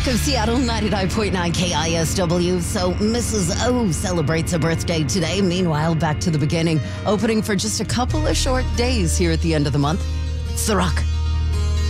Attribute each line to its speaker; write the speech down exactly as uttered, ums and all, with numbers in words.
Speaker 1: Rock of Seattle, ninety-nine point nine K I S W. So Missus O celebrates a birthday today. Meanwhile, back to the beginning. Opening for just a couple of short days here at the end of the month. It's The Rock.